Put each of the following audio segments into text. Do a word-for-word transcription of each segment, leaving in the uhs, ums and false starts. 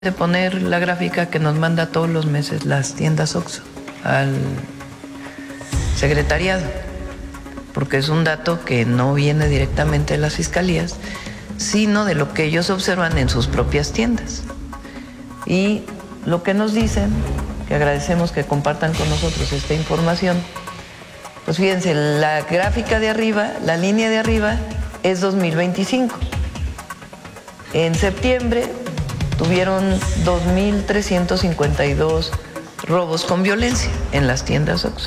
de poner la gráfica que nos manda todos los meses las tiendas Oxxo al secretariado, porque es un dato que no viene directamente de las fiscalías, sino de lo que ellos observan en sus propias tiendas. Y lo que nos dicen, que agradecemos que compartan con nosotros esta información, pues fíjense, la gráfica de arriba, la línea de arriba es dos mil veinticinco. En septiembre tuvieron dos mil trescientos cincuenta y dos robos con violencia en las tiendas Oxxo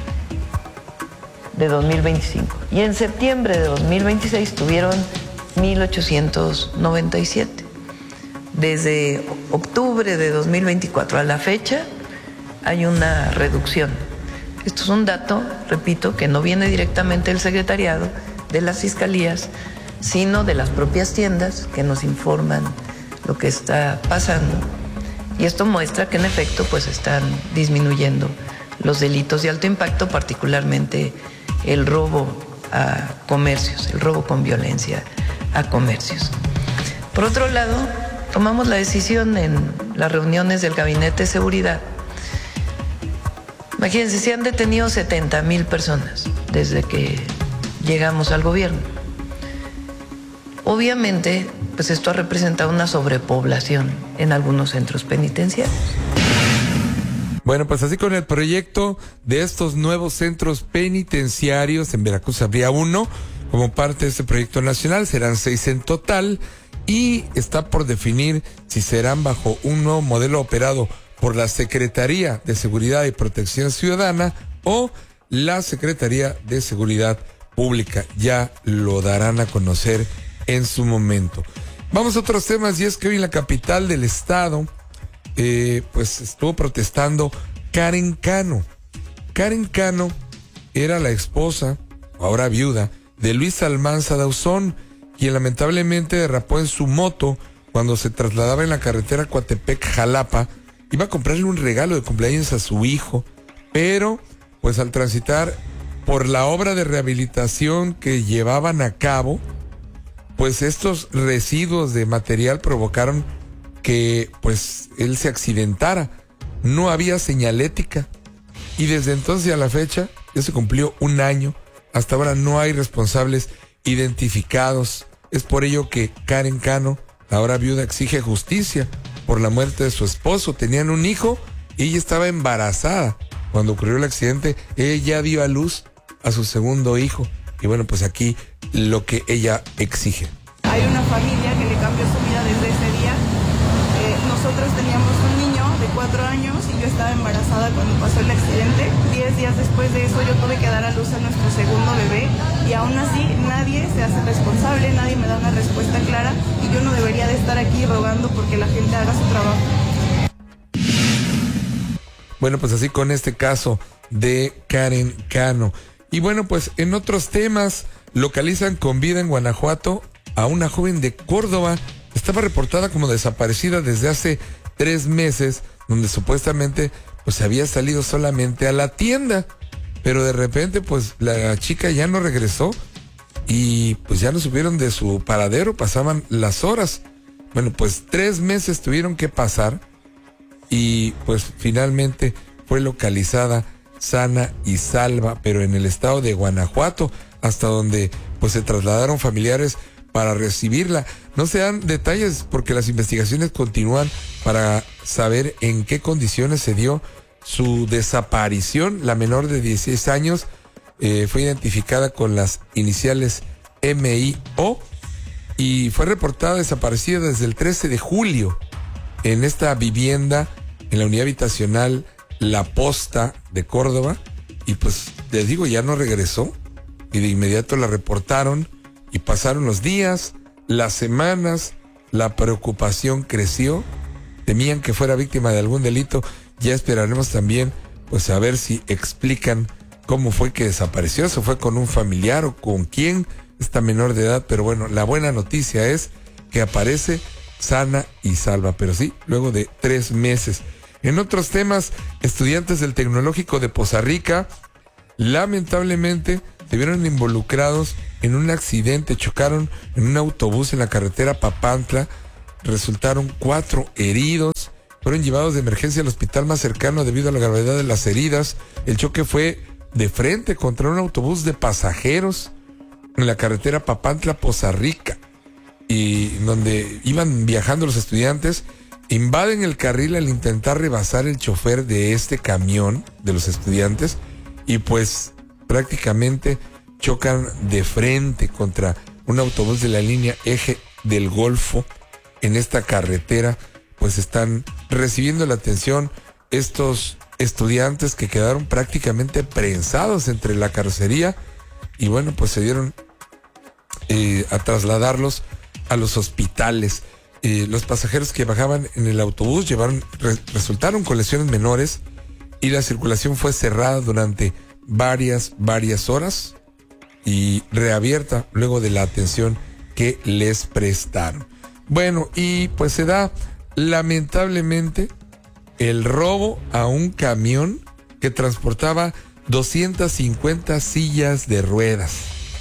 de dos mil veinticinco. Y en septiembre de dos mil veintiséis tuvieron mil ochocientos noventa y siete. Desde octubre de dos mil veinticuatro a la fecha hay una reducción. Esto es un dato, repito, que no viene directamente del secretariado, de las fiscalías, sino de las propias tiendas que nos informan lo que está pasando. Y esto muestra que en efecto pues están disminuyendo los delitos de alto impacto, particularmente el robo a comercios, el robo con violencia a comercios. Por otro lado, tomamos la decisión en las reuniones del Gabinete de Seguridad. Imagínense, se han detenido setenta mil personas desde que llegamos al gobierno. Obviamente, pues esto ha representado una sobrepoblación en algunos centros penitenciarios. Bueno, pues así con el proyecto de estos nuevos centros penitenciarios, en Veracruz habría uno como parte de este proyecto nacional, serán seis en total, y está por definir si serán bajo un nuevo modelo operado por la Secretaría de Seguridad y Protección Ciudadana o la Secretaría de Seguridad Pública. Ya lo darán a conocer en su momento. Vamos a otros temas, y es que hoy en la capital del estado eh, pues estuvo protestando Karen Cano. Karen Cano era la esposa, ahora viuda, de Luis Almanza Dauzón, quien lamentablemente derrapó en su moto cuando se trasladaba en la carretera Coatepec-Jalapa. Iba a comprarle un regalo de cumpleaños a su hijo, pero pues al transitar por la obra de rehabilitación que llevaban a cabo, pues estos residuos de material provocaron que pues él se accidentara. No había señalética y desde entonces a la fecha ya se cumplió un año. Hasta ahora no hay responsables identificados. Es por ello que Karen Cano, ahora viuda, exige justicia por la muerte de su esposo. Tenían un hijo y ella estaba embarazada cuando ocurrió el accidente. Ella dio a luz a su segundo hijo. Y bueno, pues aquí lo que ella exige. Hay una familia que le cambió su vida desde ese día. Eh, nosotros teníamos un niño de cuatro años y yo estaba embarazada cuando pasó el accidente. Diez días después de eso yo tuve que dar a luz a nuestro segundo bebé y aún así nadie se hace responsable, nadie me da una respuesta clara y yo no debería de estar aquí rogando porque la gente haga su trabajo. Bueno, pues así con este caso de Karen Cano. Y bueno, pues en otros temas, localizan con vida en Guanajuato a una joven de Córdoba. Estaba reportada como desaparecida desde hace tres meses, donde supuestamente pues había salido solamente a la tienda. Pero de repente pues la chica ya no regresó y pues ya no supieron de su paradero, pasaban las horas. Bueno, pues tres meses tuvieron que pasar y pues finalmente fue localizada sana y salva, pero en el estado de Guanajuato, hasta donde pues se trasladaron familiares para recibirla. No se dan detalles porque las investigaciones continúan para saber en qué condiciones se dio su desaparición. La menor de dieciséis años eh, fue identificada con las iniciales M I O y fue reportada desaparecida desde el trece de julio en esta vivienda en la unidad habitacional La Posta de Córdoba, y pues les digo, ya no regresó y de inmediato la reportaron y pasaron los días, las semanas, la preocupación creció, temían que fuera víctima de algún delito. Ya esperaremos también pues a ver si explican cómo fue que desapareció, se fue con un familiar o con quién, esta menor de edad, pero bueno, la buena noticia es que aparece sana y salva, pero sí, luego de tres meses. En otros temas, estudiantes del Tecnológico de Poza Rica lamentablemente se vieron involucrados en un accidente, chocaron en un autobús en la carretera Papantla resultaron cuatro heridos. Fueron llevados de emergencia al hospital más cercano debido a la gravedad de las heridas. El choque fue de frente contra un autobús de pasajeros en la carretera Papantla-Poza Rica, y donde iban viajando los estudiantes. Invaden el carril al intentar rebasar el chofer de este camión de los estudiantes y pues prácticamente chocan de frente contra un autobús de la línea Eje del Golfo. En esta carretera pues están recibiendo la atención estos estudiantes que quedaron prácticamente prensados entre la carrocería y bueno, pues se dieron eh, a trasladarlos a los hospitales. Eh, los pasajeros que bajaban en el autobús llevaron, re, resultaron con lesiones menores y la circulación fue cerrada durante varias, varias horas y reabierta luego de la atención que les prestaron. Bueno, y pues se da lamentablemente el robo a un camión que transportaba doscientas cincuenta sillas de ruedas.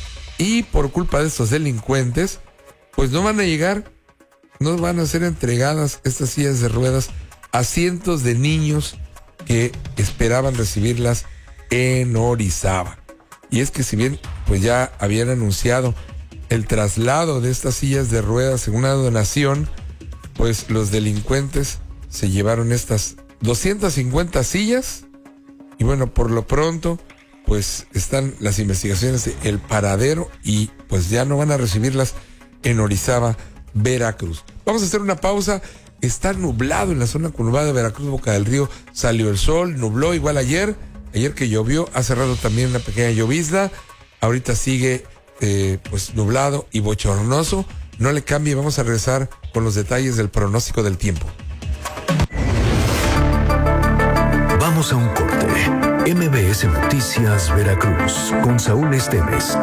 Y por culpa de estos delincuentes, pues no van a llegar, no van a ser entregadas estas sillas de ruedas a cientos de niños que esperaban recibirlas en Orizaba. Y es que si bien pues ya habían anunciado el traslado de estas sillas de ruedas en una donación, pues los delincuentes se llevaron estas doscientas cincuenta sillas y bueno, por lo pronto pues están las investigaciones de el paradero y pues ya no van a recibirlas en Orizaba, Veracruz. Vamos a hacer una pausa. Está nublado en la zona conurbada de Veracruz, Boca del Río. Salió el sol, nubló igual ayer. Ayer que llovió, ha cerrado también una pequeña llovizna. Ahorita sigue eh, pues nublado y bochornoso. No le cambie, vamos a regresar con los detalles del pronóstico del tiempo. Vamos a un corte. M B S Noticias Veracruz con Saúl Esteves.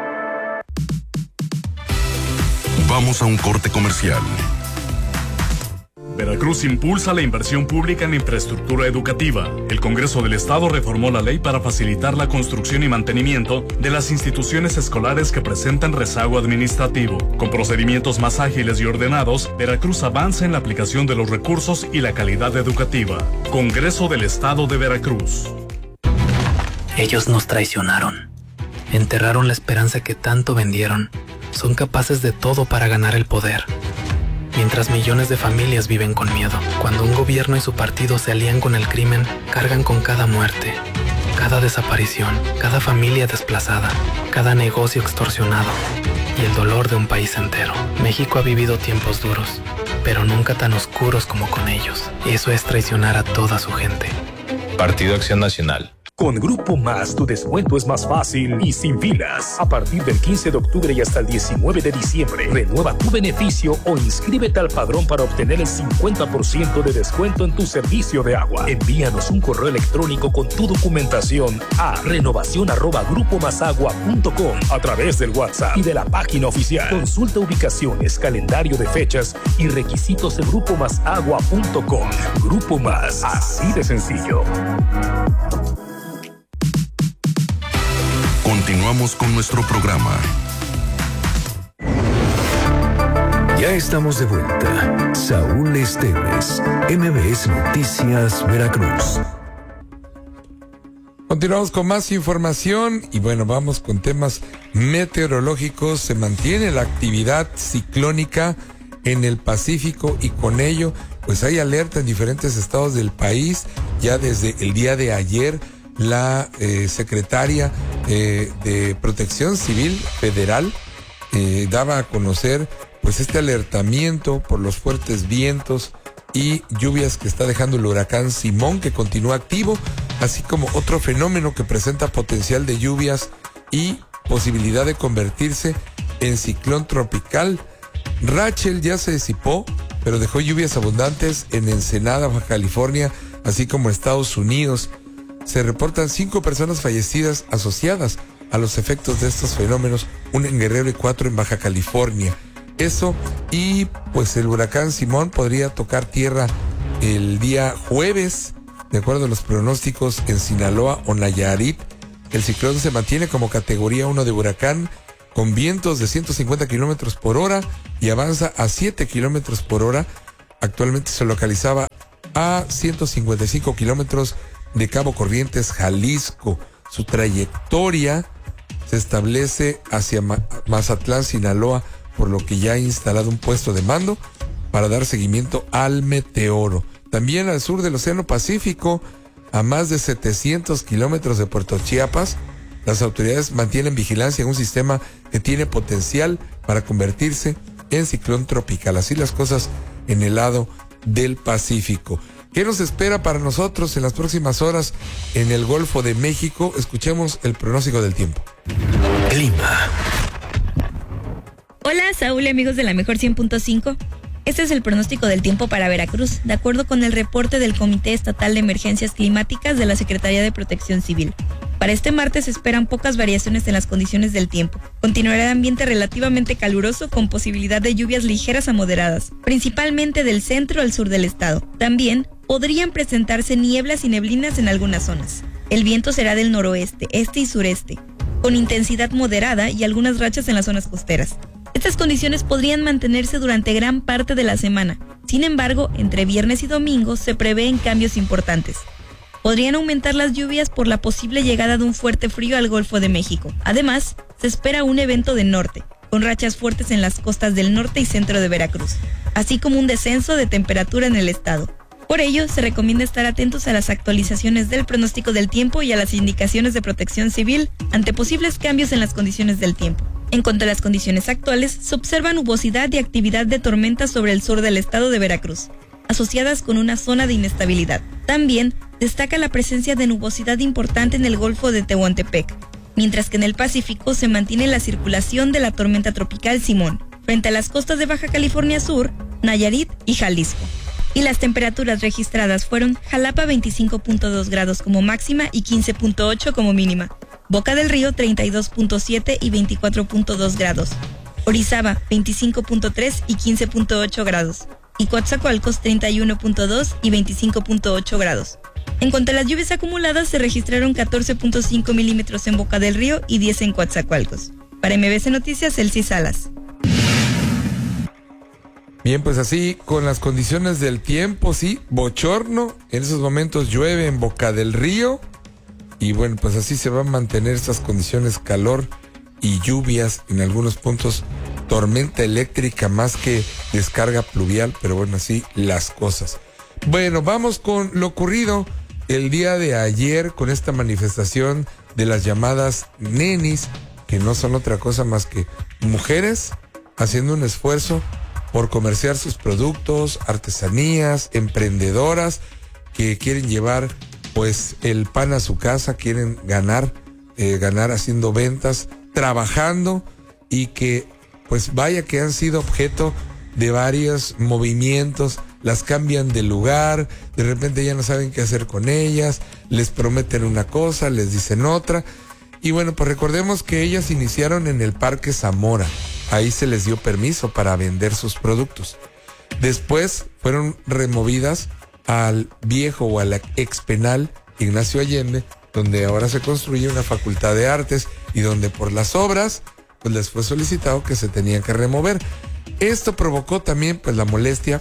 Vamos a un corte comercial. Veracruz impulsa la inversión pública en infraestructura educativa. El Congreso del Estado reformó la ley para facilitar la construcción y mantenimiento de las instituciones escolares que presentan rezago administrativo. Con procedimientos más ágiles y ordenados, Veracruz avanza en la aplicación de los recursos y la calidad educativa. Congreso del Estado de Veracruz. Ellos nos traicionaron. Enterraron la esperanza que tanto vendieron. Son capaces de todo para ganar el poder. Mientras millones de familias viven con miedo. Cuando un gobierno y su partido se alían con el crimen, cargan con cada muerte, cada desaparición, cada familia desplazada, cada negocio extorsionado y el dolor de un país entero. México ha vivido tiempos duros, pero nunca tan oscuros como con ellos. Eso es traicionar a toda su gente. Partido Acción Nacional. Con Grupo Más, tu descuento es más fácil y sin filas. A partir del quince de octubre y hasta el diecinueve de diciembre, renueva tu beneficio o inscríbete al padrón para obtener el cincuenta por ciento de descuento en tu servicio de agua. Envíanos un correo electrónico con tu documentación a renovación arroba grupo más agua punto com a través del WhatsApp y de la página oficial. Consulta ubicaciones, calendario de fechas y requisitos en grupo más agua punto com. Grupo Más, así de sencillo. Continuamos con nuestro programa. Ya estamos de vuelta. Saúl Esteves, M B S Noticias Veracruz. Continuamos con más información y bueno, vamos con temas meteorológicos. Se mantiene la actividad ciclónica en el Pacífico y con ello pues hay alerta en diferentes estados del país. Ya desde el día de ayer la eh, secretaria eh, de Protección Civil Federal eh, daba a conocer pues este alertamiento por los fuertes vientos y lluvias que está dejando el huracán Simón, que continúa activo, así como otro fenómeno que presenta potencial de lluvias y posibilidad de convertirse en ciclón tropical. Rachel ya se disipó, pero dejó lluvias abundantes en Ensenada, Baja California, así como Estados Unidos. Se reportan cinco personas fallecidas asociadas a los efectos de estos fenómenos, una en Guerrero y cuatro en Baja California. Eso, y pues el huracán Simón podría tocar tierra el día jueves, de acuerdo a los pronósticos, en Sinaloa o Nayarit. El ciclón se mantiene como categoría uno de huracán, con vientos de ciento cincuenta kilómetros por hora y avanza a siete kilómetros por hora. Actualmente se localizaba a ciento cincuenta y cinco kilómetros de Cabo Corrientes, Jalisco. Su trayectoria se establece hacia Ma- Mazatlán, Sinaloa, por lo que ya ha instalado un puesto de mando para dar seguimiento al meteoro. También al sur del Océano Pacífico, a más de setecientos kilómetros de Puerto Chiapas, las autoridades mantienen vigilancia en un sistema que tiene potencial para convertirse en ciclón tropical. Así las cosas en el lado del Pacífico. ¿Qué nos espera para nosotros en las próximas horas en el Golfo de México? Escuchemos el pronóstico del tiempo. Clima. Hola, Saúl y amigos de la Mejor cien punto cinco. Este es el pronóstico del tiempo para Veracruz, de acuerdo con el reporte del Comité Estatal de Emergencias Climáticas de la Secretaría de Protección Civil. Para este martes se esperan pocas variaciones en las condiciones del tiempo. Continuará el ambiente relativamente caluroso con posibilidad de lluvias ligeras a moderadas, principalmente del centro al sur del estado. También podrían presentarse nieblas y neblinas en algunas zonas. El viento será del noroeste, este y sureste, con intensidad moderada y algunas rachas en las zonas costeras. Estas condiciones podrían mantenerse durante gran parte de la semana. Sin embargo, entre viernes y domingo se prevén cambios importantes. Podrían aumentar las lluvias por la posible llegada de un fuerte frío al Golfo de México. Además, se espera un evento de norte, con rachas fuertes en las costas del norte y centro de Veracruz, así como un descenso de temperatura en el estado. Por ello, se recomienda estar atentos a las actualizaciones del pronóstico del tiempo y a las indicaciones de protección civil ante posibles cambios en las condiciones del tiempo. En cuanto a las condiciones actuales, se observa nubosidad y actividad de tormentas sobre el sur del estado de Veracruz, asociadas con una zona de inestabilidad. También destaca la presencia de nubosidad importante en el Golfo de Tehuantepec, mientras que en el Pacífico se mantiene la circulación de la tormenta tropical Simón, frente a las costas de Baja California Sur, Nayarit y Jalisco. Y las temperaturas registradas fueron Jalapa veinticinco punto dos grados como máxima y quince punto ocho como mínima. Boca del Río treinta y dos punto siete y veinticuatro punto dos grados. Orizaba veinticinco punto tres y quince punto ocho grados. Y Coatzacoalcos treinta y uno punto dos y veinticinco punto ocho grados. En cuanto a las lluvias acumuladas, se registraron catorce punto cinco milímetros en Boca del Río y diez en Coatzacoalcos. Para M B C Noticias, Elsie Salas. Bien, pues así, con las condiciones del tiempo, sí, bochorno, en esos momentos llueve en Boca del Río, y bueno, pues así se van a mantener estas condiciones, calor y lluvias, en algunos puntos tormenta eléctrica más que descarga pluvial, pero bueno, así las cosas. Bueno, vamos con lo ocurrido el día de ayer con esta manifestación de las llamadas nenis, que no son otra cosa más que mujeres haciendo un esfuerzo por comerciar sus productos, artesanías, emprendedoras que quieren llevar pues el pan a su casa, quieren ganar, eh, ganar haciendo ventas, trabajando, y que pues vaya que han sido objeto de varios movimientos, las cambian de lugar, de repente ya no saben qué hacer con ellas, les prometen una cosa, les dicen otra. Y bueno, pues recordemos que ellas iniciaron en el Parque Zamora. Ahí se les dio permiso para vender sus productos. Después fueron removidas al viejo o al ex penal Ignacio Allende, donde ahora se construye una facultad de artes y donde por las obras pues les fue solicitado que se tenían que remover. Esto provocó también pues la molestia,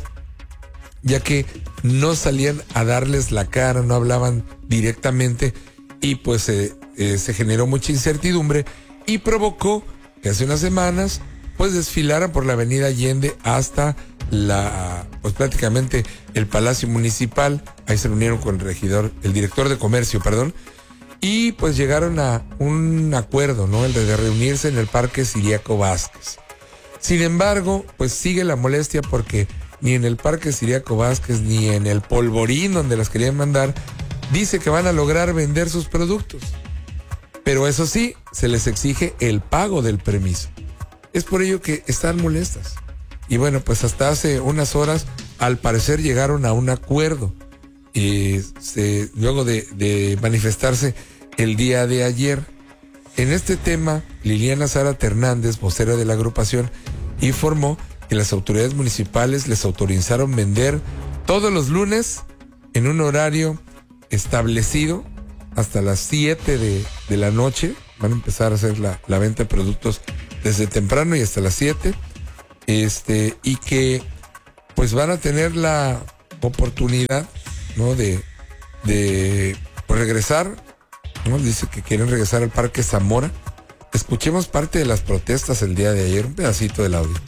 ya que no salían a darles la cara, no hablaban directamente, y pues eh, eh, se generó mucha incertidumbre y provocó que hace unas semanas pues desfilaran por la avenida Allende hasta la, pues prácticamente el Palacio Municipal. Ahí se reunieron con el regidor, el director de comercio, perdón, y pues llegaron a un acuerdo, ¿no? El de reunirse en el Parque Ciriaco Vázquez. Sin embargo, pues sigue la molestia porque ni en el Parque Ciriaco Vázquez ni en el Polvorín, donde las querían mandar, dice que van a lograr vender sus productos. Pero eso sí, se les exige el pago del permiso. Es por ello que están molestas. Y bueno, pues hasta hace unas horas, al parecer llegaron a un acuerdo. Y se, luego de, de manifestarse el día de ayer. En este tema, Liliana Zárate Hernández, vocera de la agrupación, informó que las autoridades municipales les autorizaron vender todos los lunes en un horario establecido hasta las siete de, de la noche. Van a empezar a hacer la, la venta de productos desde temprano y hasta las siete, este, y que pues van a tener la oportunidad, ¿no? De, de pues, regresar, ¿no? Dice que quieren regresar al Parque Zamora. Escuchemos parte de las protestas el día de ayer, un pedacito del audio.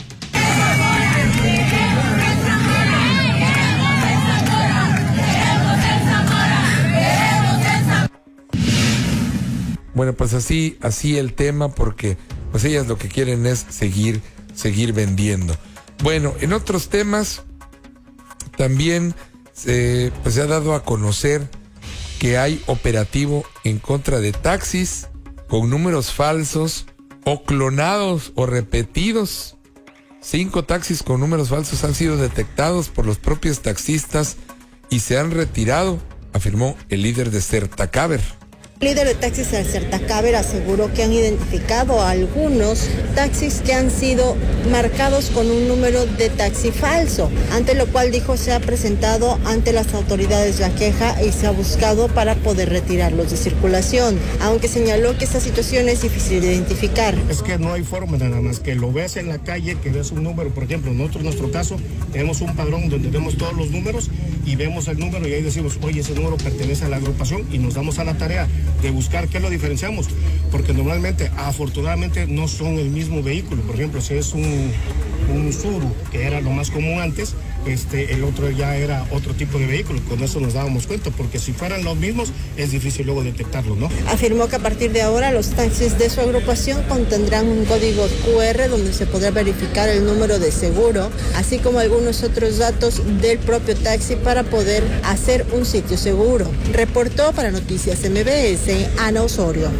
Bueno, pues así, así el tema, porque pues ellas lo que quieren es seguir, seguir vendiendo. Bueno, en otros temas, también eh, pues se ha dado a conocer que hay operativo en contra de taxis con números falsos o clonados o repetidos. Cinco taxis con números falsos han sido detectados por los propios taxistas y se han retirado, afirmó el líder de Certacaber. El líder de taxis del Certacaber aseguró que han identificado a algunos taxis que han sido marcados con un número de taxi falso, ante lo cual dijo se ha presentado ante las autoridades la queja y se ha buscado para poder retirarlos de circulación, aunque señaló que esta situación es difícil de identificar. Es que no hay forma nada más que lo veas en la calle, que veas un número, por ejemplo, nosotros en nuestro caso tenemos un padrón donde vemos todos los números y vemos el número y ahí decimos, oye, ese número pertenece a la agrupación y nos damos a la tarea de buscar qué lo diferenciamos, porque normalmente, afortunadamente, no son el mismo vehículo. Por ejemplo, si es un, un Suru, que era lo más común antes, este, el otro ya era otro tipo de vehículo. Con eso nos dábamos cuenta, porque si fueran los mismos, es difícil luego detectarlo, ¿no? Afirmó que a partir de ahora los taxis de su agrupación contendrán un código cu erre donde se podrá verificar el número de seguro, así como algunos otros datos del propio taxi para poder hacer un sitio seguro. Reportó para Noticias eme be ese, Ana Osorio.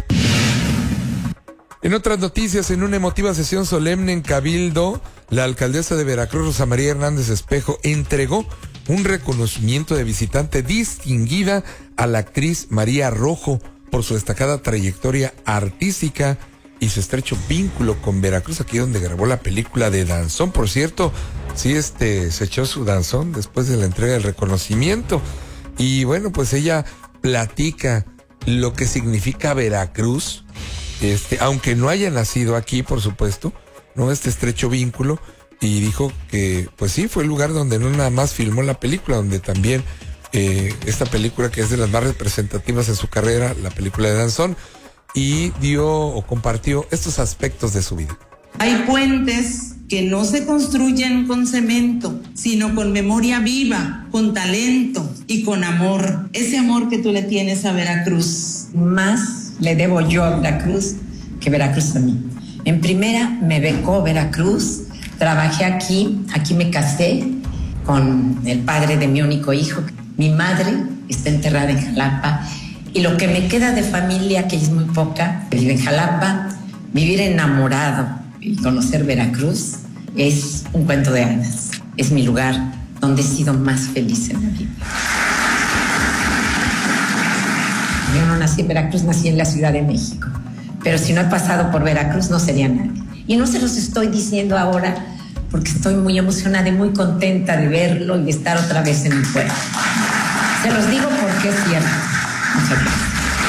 En otras noticias, en una emotiva sesión solemne en Cabildo, la alcaldesa de Veracruz, Rosa María Hernández Espejo, entregó un reconocimiento de visitante distinguida a la actriz María Rojo por su destacada trayectoria artística y su estrecho vínculo con Veracruz, aquí donde grabó la película de Danzón. Por cierto, sí, este, se echó su danzón después de la entrega del reconocimiento. Y bueno, pues ella platica lo que significa Veracruz, este, aunque no haya nacido aquí, por supuesto, ¿no? Este estrecho vínculo, y dijo que, pues sí, fue el lugar donde no nada más filmó la película, donde también eh, esta película que es de las más representativas en su carrera, la película de Danzón, y dio o compartió estos aspectos de su vida. Hay puentes que no se construyen con cemento, sino con memoria viva, con talento y con amor. Ese amor que tú le tienes a Veracruz. Más le debo yo a Veracruz que Veracruz a mí. En primera me becó Veracruz, trabajé aquí, aquí me casé con el padre de mi único hijo. Mi madre está enterrada en Jalapa y lo que me queda de familia, que es muy poca, que vive en Jalapa, vivir enamorado y conocer Veracruz es un cuento de hadas. Es mi lugar donde he sido más feliz en la vida. Yo no nací en Veracruz, nací en la Ciudad de México. Pero si no he pasado por Veracruz, no sería nadie. Y no se los estoy diciendo ahora porque estoy muy emocionada y muy contenta de verlo y de estar otra vez en mi pueblo. Se los digo porque es cierto. Muchas gracias.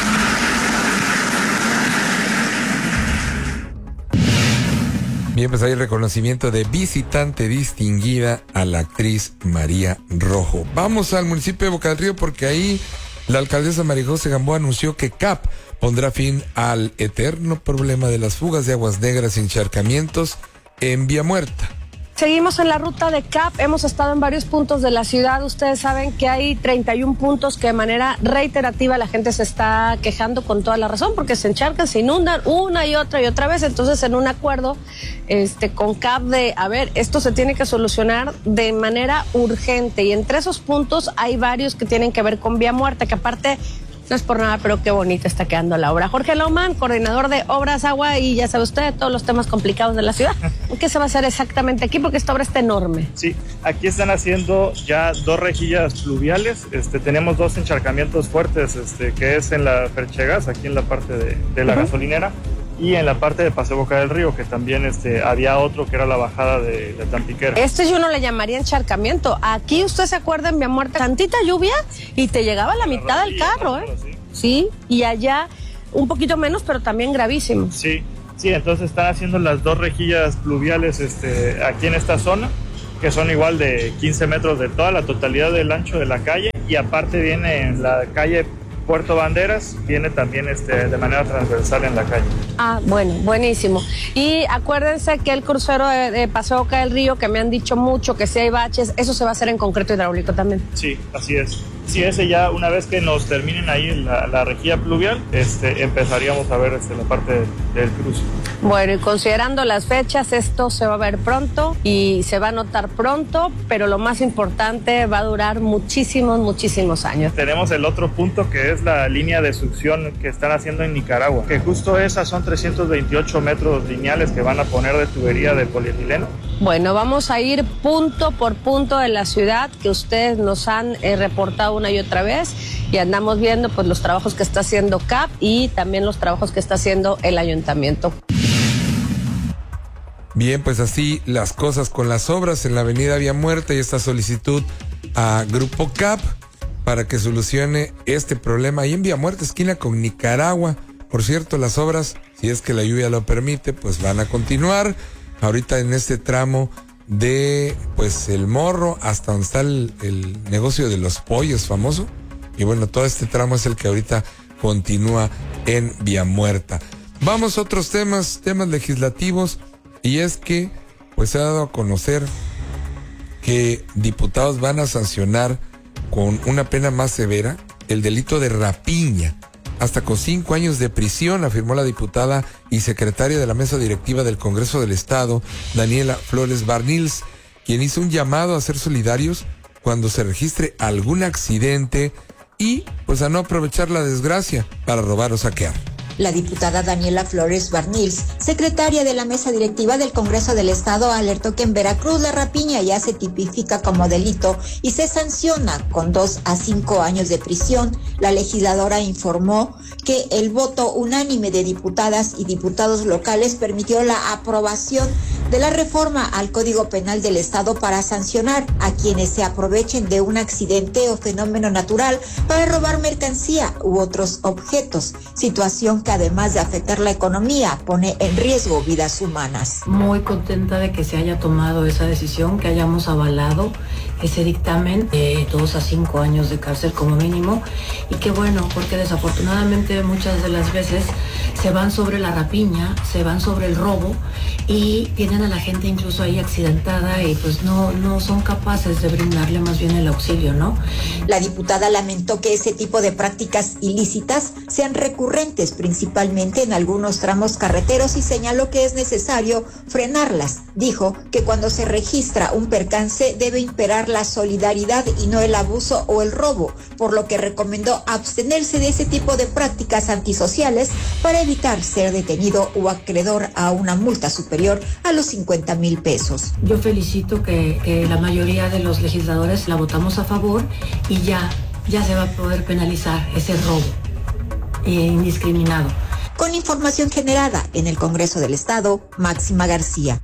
Bien, pues hay reconocimiento de visitante distinguida a la actriz María Rojo. Vamos al municipio de Boca del Río porque ahí la alcaldesa María José Gamboa anunció que C A P pondrá fin al eterno problema de las fugas de aguas negras y encharcamientos en Vía Muerta. Seguimos en la ruta de C A P, hemos estado en varios puntos de la ciudad. Ustedes saben que hay treinta y un puntos que de manera reiterativa la gente se está quejando con toda la razón, porque se encharcan, se inundan una y otra y otra vez. Entonces, en un acuerdo este, con C A P de, a ver, esto se tiene que solucionar de manera urgente. Y entre esos puntos hay varios que tienen que ver con Vía Muerta, que aparte no es por nada, pero qué bonita está quedando la obra. Jorge Lohmann, coordinador de Obras Agua, y ya sabe usted todos los temas complicados de la ciudad. ¿Qué se va a hacer exactamente aquí? Porque esta obra está enorme. Sí, aquí están haciendo ya dos rejillas fluviales. Este, tenemos dos encharcamientos fuertes, este, que es en la Ferchegas, aquí en la parte de, de la uh-huh. gasolinera, y en la parte de Paseo Boca del Río, que también este, había otro que era la bajada de, de Tampiquera. Este yo no le llamaría encharcamiento. Aquí usted se acuerda en Vía Muerta, tantita lluvia y te llegaba la, la mitad rodilla, del carro, ¿no? ¿eh? Sí. sí, y allá un poquito menos, pero también gravísimo. Sí, Sí, entonces están haciendo las dos rejillas pluviales este, aquí en esta zona, que son igual de quince metros de toda la totalidad del ancho de la calle, y aparte viene en la calle Puerto Banderas, viene también este, de manera transversal en la calle. Ah, bueno, buenísimo. Y acuérdense que el crucero de, de Paseo Boca del Río, que me han dicho mucho que si hay baches, eso se va a hacer en concreto hidráulico también. Sí, así es. Sí, ese ya, una vez que nos terminen ahí la, la rejilla pluvial, este, empezaríamos a ver este, la parte del, del cruce. Bueno, y considerando las fechas, esto se va a ver pronto y se va a notar pronto, pero lo más importante, va a durar muchísimos, muchísimos años. Tenemos el otro punto, que es la línea de succión que están haciendo en Nicaragua, que justo esas son trescientos veintiocho metros lineales que van a poner de tubería de polietileno. Bueno, vamos a ir punto por punto de la ciudad que ustedes nos han eh, reportado una y otra vez, y andamos viendo pues los trabajos que está haciendo C A P y también los trabajos que está haciendo el ayuntamiento. Bien, pues así las cosas con las obras en la avenida Vía Muerta y esta solicitud a Grupo C A P para que solucione este problema ahí en Vía Muerta, esquina con Nicaragua. Por cierto, las obras, si es que la lluvia lo permite, pues van a continuar ahorita en este tramo de pues el Morro hasta donde está el, el negocio de los pollos famoso. Y bueno, todo este tramo es el que ahorita continúa en Vía Muerta. Vamos a otros temas, temas legislativos, y es que pues se ha dado a conocer que diputados van a sancionar con una pena más severa el delito de rapiña, hasta con cinco años de prisión, afirmó la diputada y secretaria de la mesa directiva del Congreso del Estado, Daniela Flores Barnils, quien hizo un llamado a ser solidarios cuando se registre algún accidente y pues a no aprovechar la desgracia para robar o saquear. La diputada Daniela Flores Barnils, secretaria de la mesa directiva del Congreso del Estado, alertó que en Veracruz la rapiña ya se tipifica como delito y se sanciona con dos a cinco años de prisión. La legisladora informó que el voto unánime de diputadas y diputados locales permitió la aprobación de la reforma al Código Penal del Estado para sancionar a quienes se aprovechen de un accidente o fenómeno natural para robar mercancía u otros objetos, situación que además de afectar la economía, pone en riesgo vidas humanas. Muy contenta de que se haya tomado esa decisión, que hayamos avalado ese dictamen de dos a cinco años de cárcel como mínimo, y qué bueno, porque desafortunadamente muchas de las veces se van sobre la rapiña, se van sobre el robo y tienen a la gente incluso ahí accidentada y pues no, no son capaces de brindarle más bien el auxilio, ¿no? La diputada lamentó que ese tipo de prácticas ilícitas sean recurrentes, principalmente en algunos tramos carreteros, y señaló que es necesario frenarlas. Dijo que cuando se registra un percance debe imperar la solidaridad y no el abuso o el robo, por lo que recomendó abstenerse de ese tipo de prácticas antisociales para evitar ser detenido o acreedor a una multa superior a los cincuenta mil pesos. Yo felicito que, que la mayoría de los legisladores la votamos a favor y ya, ya se va a poder penalizar ese robo eh, indiscriminado. Con información generada en el Congreso del Estado, Máxima García.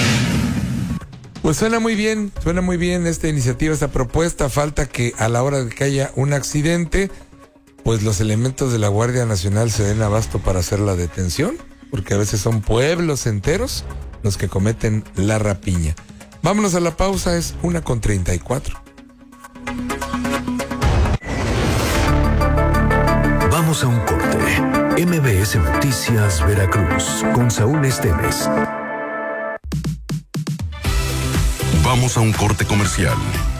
Pues suena muy bien, suena muy bien esta iniciativa, esta propuesta. Falta que a la hora de que haya un accidente, pues los elementos de la Guardia Nacional se den abasto para hacer la detención, porque a veces son pueblos enteros los que cometen la rapiña. Vámonos a la pausa, es una con treinta y cuatro. Vamos a un corte. M B S Noticias Veracruz con Saúl Esteves. Vamos a un corte comercial.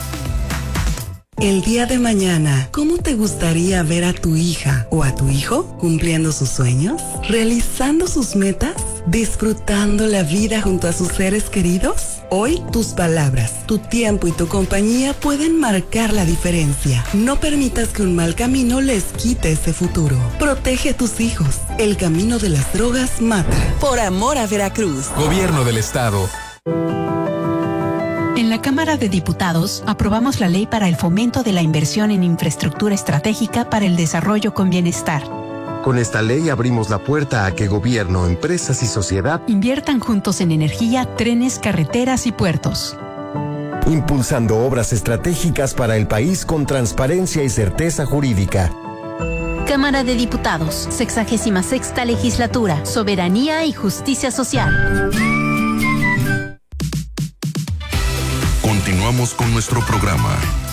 El día de mañana, ¿cómo te gustaría ver a tu hija o a tu hijo cumpliendo sus sueños, realizando sus metas, disfrutando la vida junto a sus seres queridos? Hoy, tus palabras, tu tiempo y tu compañía pueden marcar la diferencia. No permitas que un mal camino les quite ese futuro. Protege a tus hijos. El camino de las drogas mata. Por amor a Veracruz. Gobierno del Estado. En la Cámara de Diputados aprobamos la ley para el fomento de la inversión en infraestructura estratégica para el desarrollo con bienestar. Con esta ley abrimos la puerta a que gobierno, empresas y sociedad inviertan juntos en energía, trenes, carreteras y puertos. Impulsando obras estratégicas para el país con transparencia y certeza jurídica. Cámara de Diputados, sexagésima sexta legislatura, Soberanía y Justicia Social. Continuamos con nuestro programa.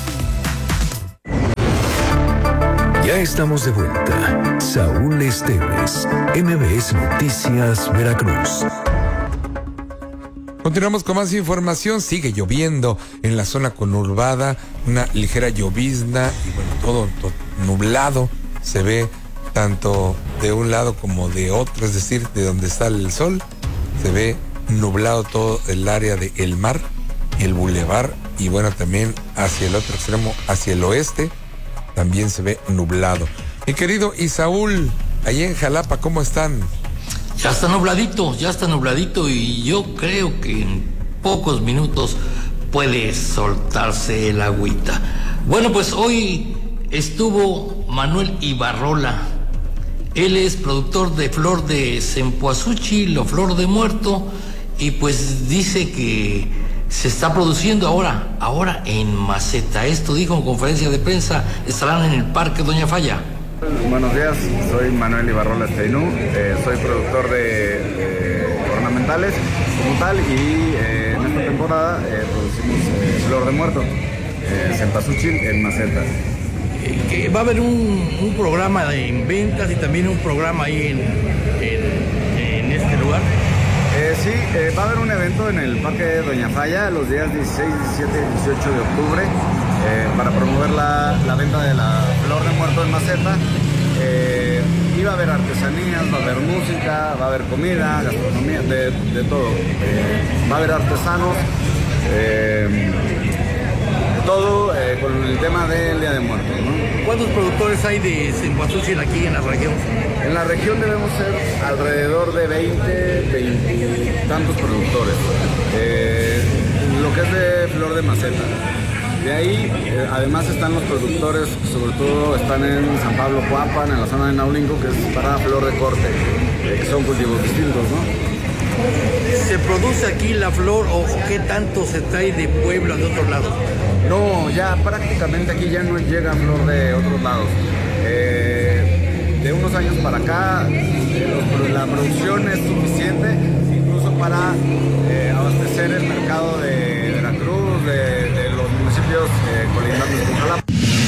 Ya estamos de vuelta. Saúl Esteves, M B S Noticias, Veracruz. Continuamos con más información. Sigue lloviendo en la zona conurbada, una ligera llovizna y bueno, todo, todo nublado. Se ve tanto de un lado como de otro, es decir, de donde está el sol, se ve nublado todo el área del mar, el bulevar y bueno, también hacia el otro extremo, hacia el oeste, también se ve nublado. Mi querido Isaúl, allí en Jalapa, ¿cómo están? Ya está nubladito, ya está nubladito y yo creo que en pocos minutos puede soltarse el agüita. Bueno, pues hoy estuvo Manuel Ibarrola. Él es productor de flor de cempasúchil o flor de muerto y pues dice que se está produciendo ahora, ahora en maceta. Esto dijo en conferencia de prensa, estarán en el Parque Doña Falla. Buenos días, soy Manuel Ibarrola Esteinú, eh, soy productor de, de ornamentales como tal y eh, en esta temporada eh, producimos eh, flor de muerto, eh, cempasúchil en maceta. Que va a haber un, un programa en ventas y también un programa ahí en, en, en este lugar. Eh, sí, eh, va a haber un evento en el Parque Doña Falla los días dieciséis, diecisiete y dieciocho de octubre eh, para promover la, la venta de la flor de muerto en maceta. Eh, y va a haber artesanías, va a haber música, va a haber comida, gastronomía, de, de todo. Eh, va a haber artesanos, eh, todo eh, con el tema del Día de Muertos, ¿no? ¿Cuántos productores hay de cempasúchil aquí en la región? En la región debemos ser alrededor de veinte, veinte y tantos productores. Eh, lo que es de flor de maceta. De ahí, eh, además están los productores, sobre todo están en San Pablo Coapan, en la zona de Naulinco, que es para flor de corte, eh, que son cultivos distintos, ¿no? ¿Se produce aquí la flor o qué tanto se trae de Puebla, de otros lados? No, ya prácticamente aquí ya no llega flor de otros lados. Eh, de unos años para acá, eh, la producción es suficiente incluso para eh, abastecer el mercado de Veracruz, de, de los municipios eh, colindantes con Jalapa.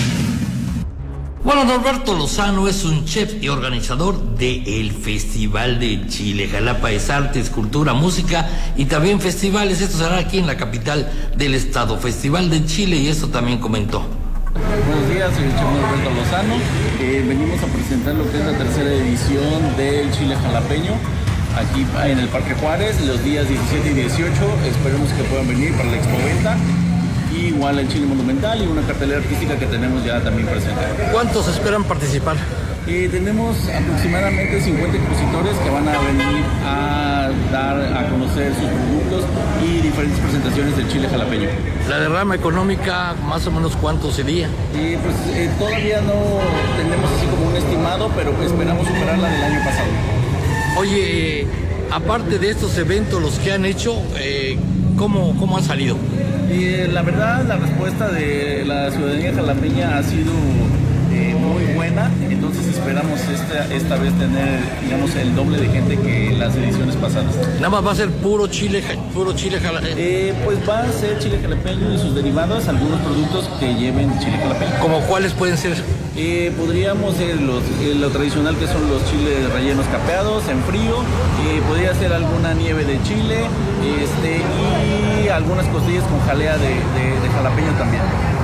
Bueno, Norberto Lozano es un chef y organizador del Festival de Chile. Jalapa es arte, escultura, música y también festivales. Esto será aquí en la capital del estado, Festival de Chile, y esto también comentó. Buenos días, soy el chef Norberto Lozano. Eh, venimos a presentar lo que es la tercera edición del Chile Jalapeño aquí en el Parque Juárez, los días diecisiete y dieciocho. Esperemos que puedan venir para la expoventa. Igual el Chile Monumental y una cartelera artística que tenemos ya también presente. ¿Cuántos esperan participar? Eh, tenemos aproximadamente cincuenta expositores que van a venir a dar a conocer sus productos y diferentes presentaciones del Chile Jalapeño. ¿La derrama económica más o menos cuánto sería? Eh, pues eh, todavía no tenemos así como un estimado, pero esperamos superar la del año pasado. Oye, eh, aparte de estos eventos, los que han hecho, eh, ¿cómo, cómo han salido? Eh, la verdad, la respuesta de la ciudadanía jalapeña ha sido eh, muy buena, entonces esperamos esta, esta vez tener, digamos, el doble de gente que las ediciones pasadas. ¿Nada más va a ser puro chile, puro chile jalapeño? Eh, pues va a ser chile jalapeño y sus derivados, algunos productos que lleven chile jalapeño. ¿Cómo cuáles pueden ser? Eh, podríamos ser los, eh, lo tradicional que son los chiles rellenos capeados en frío, eh, podría ser alguna nieve de chile este, y algunas costillas con jalea de, de, de jalapeño también.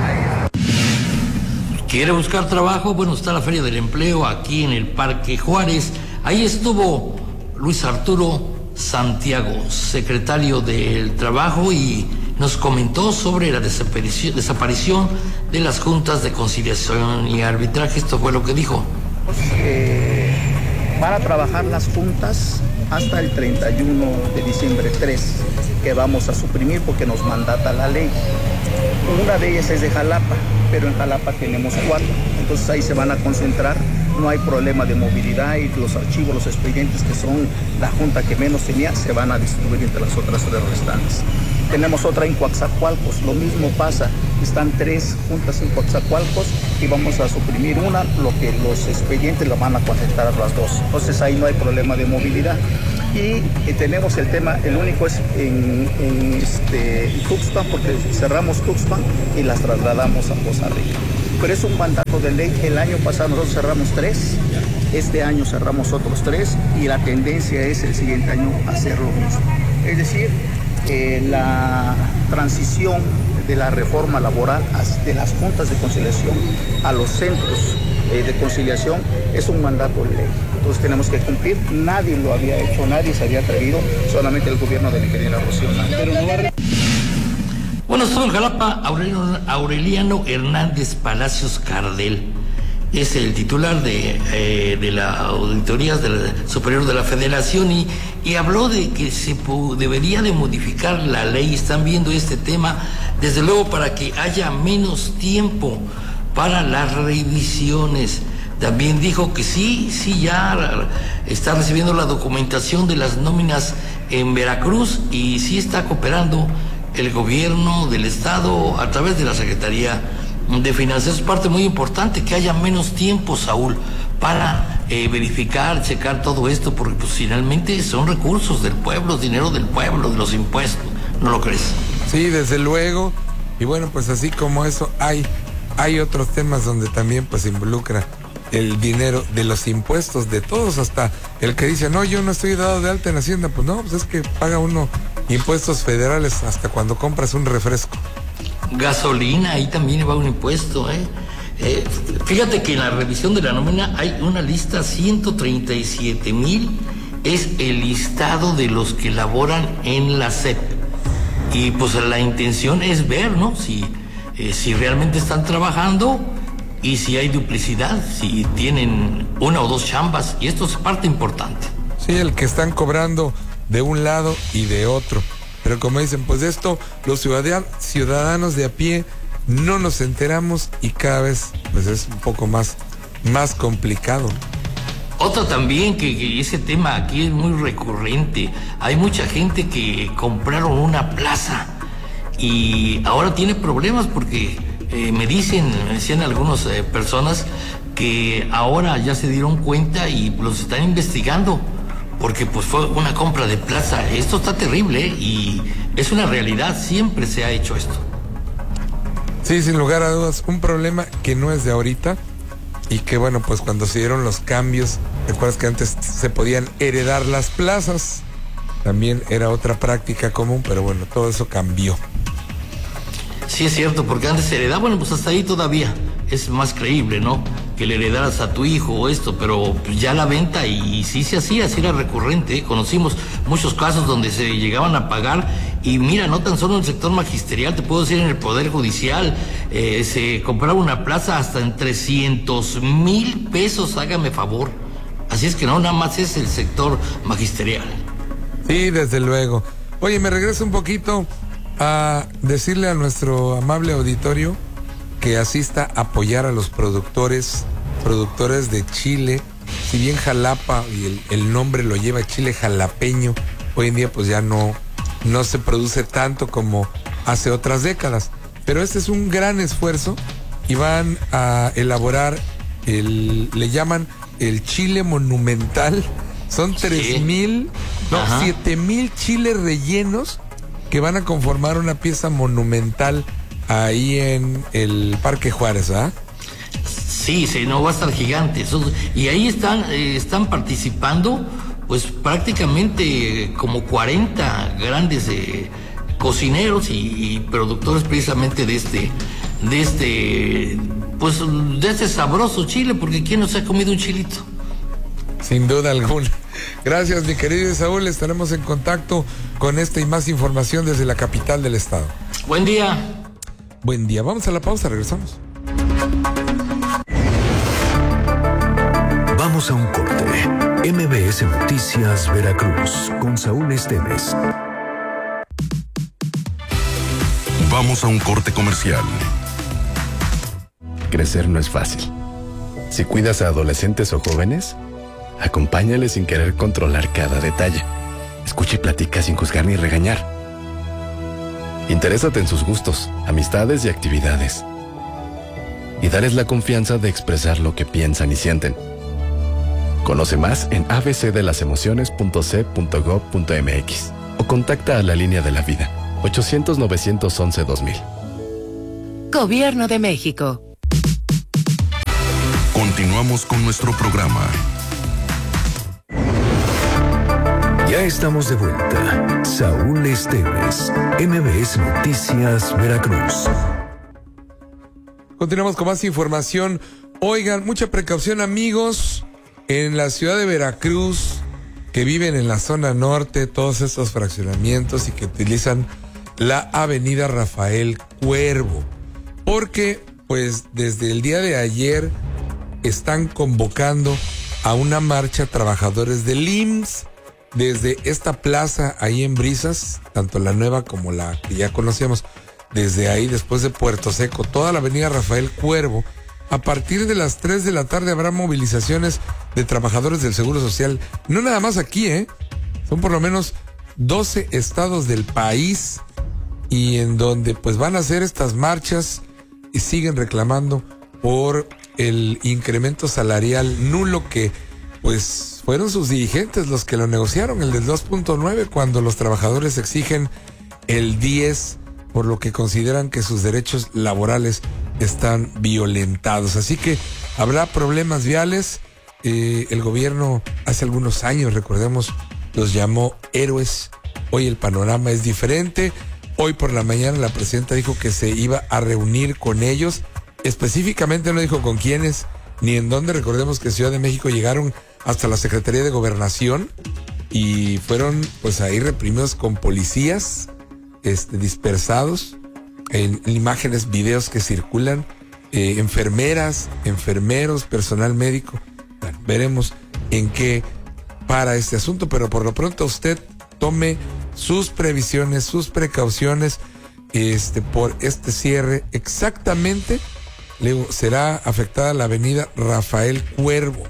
¿Quiere buscar trabajo? Bueno, está la Feria del Empleo aquí en el Parque Juárez. Ahí estuvo Luis Arturo Santiago, secretario del Trabajo, y nos comentó sobre la desaparición, desaparición de las juntas de conciliación y arbitraje. Esto fue lo que dijo. Eh, van a trabajar las juntas hasta el treinta y uno de diciembre tres, que vamos a suprimir porque nos mandata la ley. Una de ellas es de Jalapa, pero en Jalapa tenemos cuatro, entonces ahí se van a concentrar, no hay problema de movilidad y los archivos, los expedientes que son la junta que menos tenía, se van a distribuir entre las otras tres restantes. Tenemos otra en Coatzacoalcos, lo mismo pasa, están tres juntas en Coatzacoalcos, aquí vamos a suprimir una, lo que los expedientes lo van a concentrar a las dos. Entonces ahí no hay problema de movilidad. Y, y tenemos el tema, el único es en, en este, Tuxpan, porque cerramos Tuxpan y las trasladamos a Poza Rica. Pero es un mandato de ley. El año pasado nosotros cerramos tres, este año cerramos otros tres y la tendencia es el siguiente año hacer lo mismo. Es decir, eh, la transición de la reforma laboral de las juntas de conciliación a los centros eh, de conciliación es un mandato de ley. Entonces tenemos que cumplir. Nadie lo había hecho, nadie se había atrevido, solamente el gobierno de la ingeniera Rocío Nale. Pero no va... Bueno, estuvo en Jalapa Aureliano, Aureliano Hernández Palacios Cardel. Es el titular de, eh, de la Auditoría de la, Superior de la Federación y, y habló de que se debería de modificar la ley. Están viendo este tema, desde luego, para que haya menos tiempo para las revisiones. También dijo que sí, sí, ya está recibiendo la documentación de las nóminas en Veracruz y sí está cooperando el gobierno del estado a través de la Secretaría de Finanzas. Es parte muy importante que haya menos tiempo, Saúl, para eh, verificar, checar todo esto, porque pues finalmente son recursos del pueblo, dinero del pueblo, de los impuestos, ¿no lo crees? Sí, desde luego. Y bueno, pues así como eso, hay, hay otros temas donde también pues involucra el dinero de los impuestos de todos, hasta el que dice, no, yo no estoy dado de alta en Hacienda. Pues no, pues es que paga uno impuestos federales hasta cuando compras un refresco. Gasolina, ahí también va un impuesto, ¿eh? Eh, fíjate que en la revisión de la nómina hay una lista, ciento treinta y siete mil, es el listado de los que laboran en la S E P. Y pues la intención es ver, ¿no? Si, eh, si realmente están trabajando y si hay duplicidad, si tienen una o dos chambas, y esto es parte importante. Sí, el que están cobrando de un lado y de otro. Pero como dicen, pues de esto los ciudadanos, ciudadanos de a pie no nos enteramos y cada vez pues es un poco más, más complicado. Otra también, que, que ese tema aquí es muy recurrente. Hay mucha gente que compraron una plaza y ahora tiene problemas porque eh, me dicen, me decían algunas eh, personas que ahora ya se dieron cuenta y los están investigando. Porque pues fue una compra de plaza. Esto está terrible, ¿eh? Y es una realidad, siempre se ha hecho esto. Sí, sin lugar a dudas, un problema que no es de ahorita y que bueno, pues cuando se dieron los cambios, recuerdas que antes se podían heredar las plazas, también era otra práctica común, pero bueno, todo eso cambió. Sí, es cierto, porque antes se heredaba, bueno, pues hasta ahí todavía es más creíble, ¿no? Que le heredaras a tu hijo o esto, pero ya la venta y, y sí se hacía, así era recurrente, ¿eh? Conocimos muchos casos donde se llegaban a pagar y mira, no tan solo en el sector magisterial, te puedo decir en el Poder Judicial, eh, se compraba una plaza hasta en trescientos mil pesos, hágame favor. Así es que no, nada más es el sector magisterial. Sí, desde luego. Oye, me regreso un poquito a decirle a nuestro amable auditorio que asista a apoyar a los productores, productores de chile. Si bien Jalapa y el, el nombre lo lleva, chile jalapeño, hoy en día pues ya no, no se produce tanto como hace otras décadas. Pero este es un gran esfuerzo y van a elaborar el, le llaman el chile monumental. Son tres mil, no, siete mil chiles rellenos que van a conformar una pieza monumental ahí en el Parque Juárez, ¿ah? Sí, sí, no va a estar gigante. Eso, y ahí están, eh, están participando, pues prácticamente como cuarenta grandes eh, cocineros y, y productores precisamente de este, de este, pues de este sabroso chile, porque ¿quién no se ha comido un chilito? Sin duda alguna. Gracias, mi querido Saúl. Estaremos en contacto con esta y más información desde la capital del estado. Buen día. Buen día. Vamos a la pausa, regresamos. Vamos a un corte. M B S Noticias Veracruz con Saúl Esteves. Vamos a un corte comercial. Crecer no es fácil. Si cuidas a adolescentes o jóvenes, acompáñales sin querer controlar cada detalle. Escucha y platica sin juzgar ni regañar. Interésate en sus gustos, amistades y actividades. y darles la confianza de expresar lo que piensan y sienten. Conoce más en a b c de las emociones punto c punto gob punto m x o contacta a la línea de la vida ochocientos, novecientos once, dos mil. Gobierno de México. Continuamos con nuestro programa. Ya estamos de vuelta. Saúl Esteves, M B S Noticias, Veracruz. Continuamos con más información. Oigan, mucha precaución, amigos, en la ciudad de Veracruz, que viven en la zona norte, todos estos fraccionamientos y que utilizan la avenida Rafael Cuervo, porque pues desde el día de ayer están convocando a una marcha trabajadores del I M S S desde esta plaza ahí en Brisas, tanto la nueva como la que ya conocíamos, desde ahí después de Puerto Seco, toda la avenida Rafael Cuervo. A partir de las tres de la tarde habrá movilizaciones de trabajadores del Seguro Social, no nada más aquí, ¿eh? Son por lo menos doce estados del país, y en donde pues van a hacer estas marchas y siguen reclamando por el incremento salarial nulo que pues fueron sus dirigentes los que lo negociaron, el del dos punto nueve, cuando los trabajadores exigen el diez, por lo que consideran que sus derechos laborales están violentados. Así que habrá problemas viales. Eh, el gobierno hace algunos años, recordemos, los llamó héroes. Hoy el panorama es diferente. Hoy por la mañana la presidenta dijo que se iba a reunir con ellos. Específicamente no dijo con quiénes ni en dónde. Recordemos que Ciudad de México llegaron hasta la Secretaría de Gobernación y fueron pues ahí reprimidos con policías este, dispersados, en imágenes, videos que circulan, eh, enfermeras, enfermeros, personal médico. Bueno, veremos en qué para este asunto, pero por lo pronto usted tome sus previsiones, sus precauciones, este, por este cierre. Exactamente, le, será afectada la avenida Rafael Cuervo.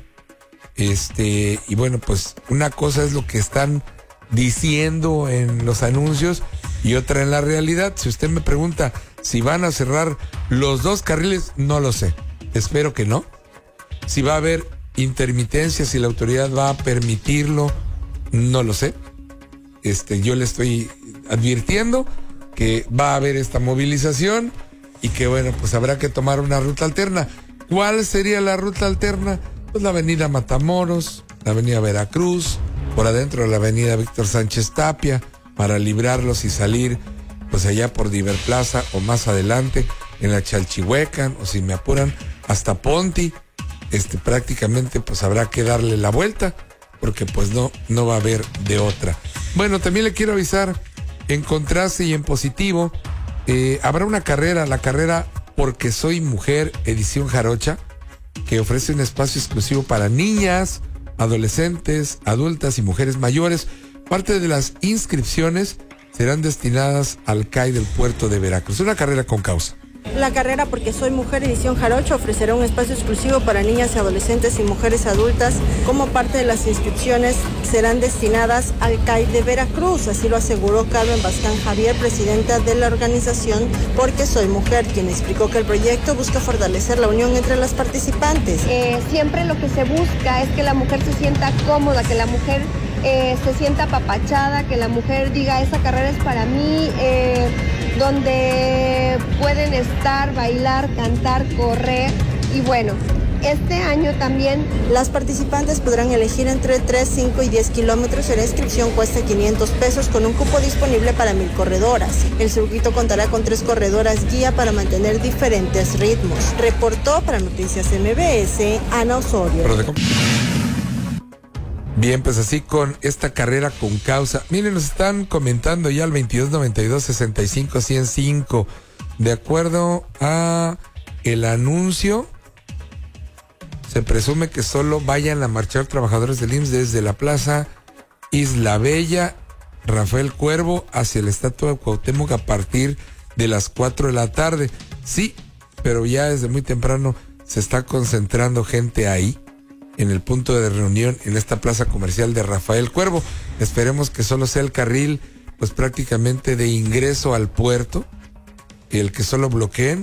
Este, y bueno, pues una cosa es lo que están diciendo en los anuncios y otra en la realidad. Si usted me pregunta si van a cerrar los dos carriles, no lo sé. Espero que no. Si va a haber intermitencia, si la autoridad va a permitirlo, no lo sé. Este, yo le estoy advirtiendo que va a haber esta movilización y que bueno, pues habrá que tomar una ruta alterna. ¿Cuál sería la ruta alterna? Pues la avenida Matamoros, la avenida Veracruz, por adentro de la avenida Víctor Sánchez Tapia, para librarlos y salir pues allá por Diver Plaza o más adelante en la Chalchihuecan, o si me apuran hasta Ponti. Este, prácticamente pues habrá que darle la vuelta porque pues no, no va a haber de otra. Bueno, también le quiero avisar, en contraste y en positivo, eh, habrá una carrera, la carrera Porque Soy Mujer, edición jarocha, que ofrece un espacio exclusivo para niñas, adolescentes, adultas y mujeres mayores. Parte de las inscripciones serán destinadas al C A I del puerto de Veracruz. Una carrera con causa. La carrera Porque Soy Mujer edición jarocha ofrecerá un espacio exclusivo para niñas, adolescentes y mujeres adultas. Como parte de las inscripciones serán destinadas al C A I de Veracruz, así lo aseguró Carmen Bastán Javier, presidenta de la organización Porque Soy Mujer, quien explicó que el proyecto busca fortalecer la unión entre las participantes. Eh, siempre lo que se busca es que la mujer se sienta cómoda, que la mujer eh, se sienta apapachada, que la mujer diga, esa carrera es para mí, eh, donde pueden estar, bailar, cantar, correr y bueno, este año también las participantes podrán elegir entre tres, cinco y diez kilómetros. La inscripción cuesta quinientos pesos con un cupo disponible para mil corredoras. El circuito contará con tres corredoras guía para mantener diferentes ritmos. Reportó para Noticias M B S, Ana Osorio. Bien, pues así con esta carrera con causa. Miren, nos están comentando ya al veintidós noventa y dos sesenta y cinco ciento cinco. De acuerdo a el anuncio, se presume que solo vayan a marchar trabajadores del I M S S desde la Plaza Isla Bella, Rafael Cuervo, hacia la estatua de Cuauhtémoc a partir de las cuatro de la tarde. Sí, pero ya desde muy temprano se está concentrando gente ahí, en el punto de reunión, en esta plaza comercial de Rafael Cuervo. Esperemos que solo sea el carril, pues prácticamente de ingreso al puerto, el que solo bloqueen,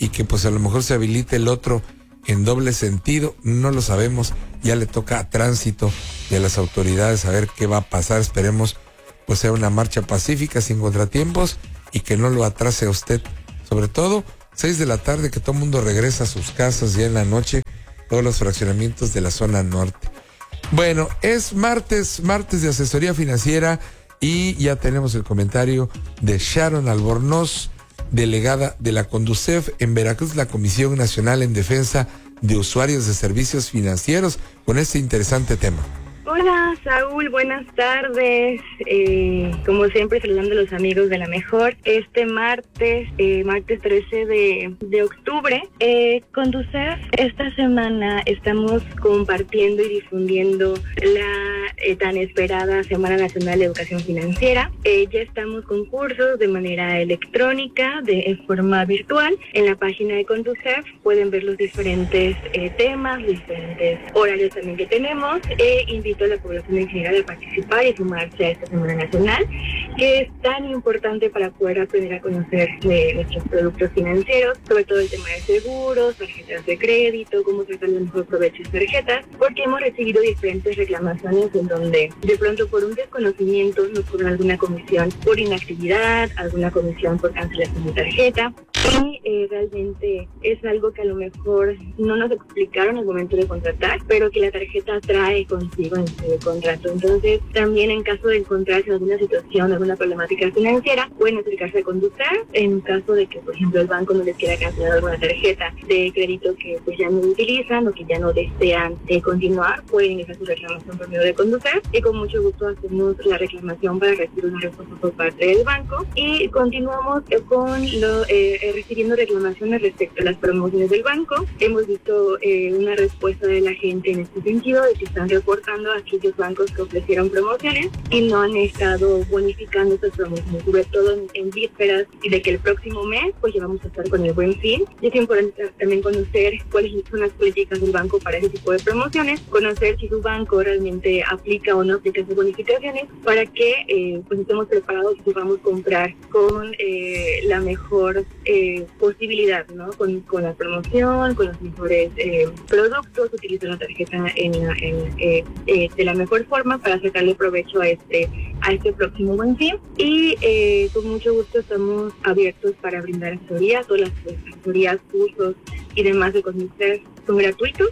y que pues a lo mejor se habilite el otro en doble sentido, no lo sabemos, ya le toca a tránsito de las autoridades a ver qué va a pasar. Esperemos pues sea una marcha pacífica, sin contratiempos, y que no lo atrase a usted, sobre todo seis de la tarde, que todo el mundo regresa a sus casas ya en la noche, todos los fraccionamientos de la zona norte. Bueno, es martes, martes de asesoría financiera, y ya tenemos el comentario de Sharon Albornoz, delegada de la CONDUCEF en Veracruz, la Comisión Nacional en Defensa de Usuarios de Servicios Financieros, con este interesante tema. Hola, Saúl, buenas tardes. Eh, como siempre, saludando a los amigos de La Mejor. Este martes, eh, martes trece de, de octubre, eh, CONDUCEF, esta semana estamos compartiendo y difundiendo la eh, tan esperada Semana Nacional de Educación Financiera. Eh, ya estamos con cursos de manera electrónica, de en forma virtual. En la página de CONDUCEF pueden ver los diferentes eh, temas, los diferentes horarios también que tenemos. Eh, invito a la población en general a participar y sumarse a esta Semana Nacional, que es tan importante para poder aprender a conocer de nuestros productos financieros, sobre todo el tema de seguros, tarjetas de crédito, cómo sacar el mejor provecho de tarjetas, porque hemos recibido diferentes reclamaciones en donde de pronto por un desconocimiento nos cobran alguna comisión por inactividad, alguna comisión por cancelación de tarjeta, y eh, realmente es algo que a lo mejor no nos explicaron al momento de contratar, pero que la tarjeta trae consigo en el contrato. Entonces, también en caso de encontrarse en alguna situación, alguna problemática financiera, pueden acercarse a CONDUCEF en caso de que, por ejemplo, el banco no les quiera cancelar alguna tarjeta de crédito que pues ya no utilizan o que ya no desean eh, continuar, pueden ingresar su reclamación por medio de CONDUCEF, y con mucho gusto hacemos la reclamación para recibir una respuesta por parte del banco, y continuamos eh, con lo, eh, recibiendo reclamaciones respecto a las promociones del banco. Hemos visto eh, una respuesta de la gente en este sentido, de que están reportando a aquellos bancos que ofrecieron promociones y no han estado bonificando esas promociones, sobre todo en, en vísperas y de que el próximo mes pues ya vamos a estar con el Buen Fin. Y es importante también conocer cuáles son las políticas del banco para ese tipo de promociones, conocer si su banco realmente aplica o no aplica esas bonificaciones, para que eh, pues estemos preparados y podamos comprar con eh, la mejor eh, posibilidad, ¿no? Con, con la promoción, con los mejores eh, productos, utilizar la tarjeta en, en eh, eh, de la mejor forma para sacarle provecho a este a este próximo Buen Fin. Y eh, con mucho gusto estamos abiertos para brindar asesorías. Todas las asesorías, cursos y demás de CONDUCEF son gratuitos.